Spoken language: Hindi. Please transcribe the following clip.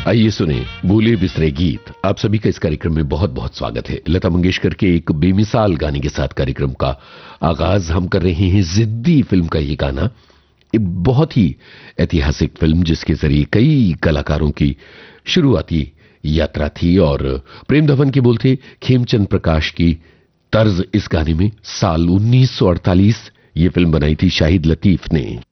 आइए सुने भूले बिसरे गीत। आप सभी का इस कार्यक्रम में बहुत बहुत स्वागत है। लता मंगेशकर के एक बेमिसाल गाने के साथ कार्यक्रम का आगाज हम कर रहे हैं। जिद्दी फिल्म का ये गाना एक बहुत ही ऐतिहासिक फिल्म जिसके जरिए कई कलाकारों की शुरुआती यात्रा थी और प्रेम धवन के बोल थे खेमचंद प्रकाश की तर्ज इस गाने में। साल 1948 ये फिल्म बनाई थी शाहिद लतीफ ने।